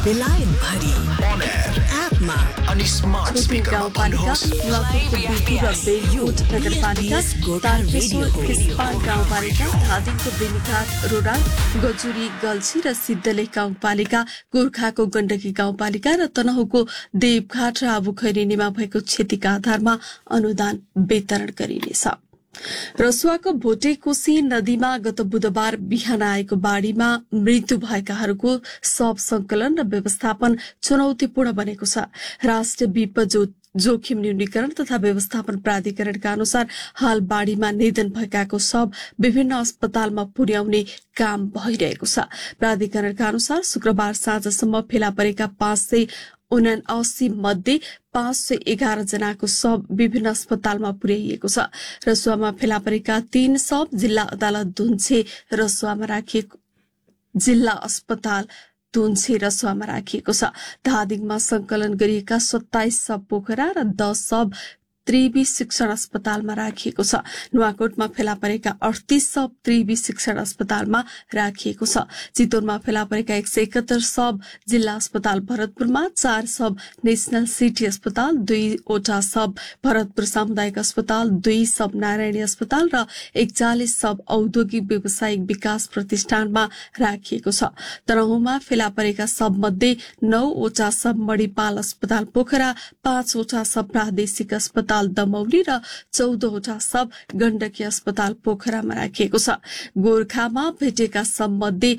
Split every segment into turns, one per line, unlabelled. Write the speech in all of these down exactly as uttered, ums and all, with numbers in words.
बेलायत भरि
On air
एपमा
अनि स्मार्ट स्पिकरमा
गाउँपालिका नुवाकोटको बिरपुर र बेलकोट नगरपालिका तारकेश्वर किस्पान गाउँपालिका धादिङको बेनीघाट रोडाङ गजुरी गल्छी र सिद्धलेख गाउँपालिका गोर्खाको गण्डकी गाउँपालिका र तनहुँको देवघाट र आबुखैरेनीमा भएको क्षतिका आधारमा अनुदान वितरण गरिनेछ। रसुवाको भोटेकोशी नदीमा गत बुधबार बिहान आएको बाढ़ीमा मृत्यु भएकाहरूको शव संकलन र व्यवस्थापन चुनौतीपूर्ण बनेको छ। राष्ट्रिय विपद जोखिम न्यूनीकरण तथा व्यवस्थापन प्राधिकरणका अनुसार हाल बाढ़ीमा निधन भएकाको शव विभिन्न अस्पतालमा पुर्याउने काम भइरहेको छ। प्राधिकरणका अनुसार शुक्रबार साँझसम्म फेला परेका पाँच सय उनासी मध्ये पाँच सय एघार जनाको शव विभिन्न अस्पतालमा पुर्याइएको छ। रसुवामा फेला परेका तीन शव जिल्ला अदालत धुन्चे रसुवामा राखिएको जिल्ला अस्पताल धुन्चे रसुवामा राखिएको छ। धादिङमा संकलन गरिएका सत्ताइस शव पोखरा र दस शव त्रिवी शिक्षण अस्पतालमा राखिएको छ। नुवाकोटमा फेला परेका अडतीस शव त्रिवी शिक्षण अस्पतालमा राखिएको छ। चितवनमा फेला परेका एक सय एकहत्तर शव जिल्ला अस्पताल भरतपुरमा, चार शव नेशनल सिटी अस्पताल, दुईवटा शव भरतपुर सामुदायिक अस्पताल, दुई शव नारायणी अस्पताल र एकचालिस शव औद्योगिक व्यावसायिक विकास प्रतिष्ठानमा राखिएको छ। तनहुँमा फेला परेका शव मध्ये नौवटा शव मणिपाल अस्पताल पोखरा, पाँचवटा शव प्रादेशिक अस्पताल दमौली र चौधवटा शव गण्डकी अस्पताल पोखरामा राखिएको छ। गोर्खामा भेटेका शव मध्ये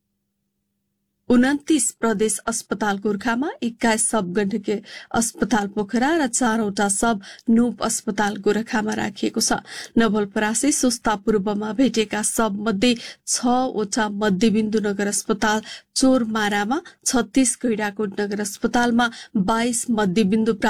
उन्तिस प्रदेश अस्पताल गोर्खामा, एक्काइस शव गण्डकी अस्पताल पोखरा र चारवटा शव नूप अस्पताल गोरखामा राखिएको छ। नवलपरासी सुस्ता पूर्वमा भेटेका शव मध्ये छवटा मध्यबिन्दु नगर अस्पताल चोरमारामा, छत्तीस गैडाकोट नगर अस्पतालमा, बाइस मध्यबिन्दु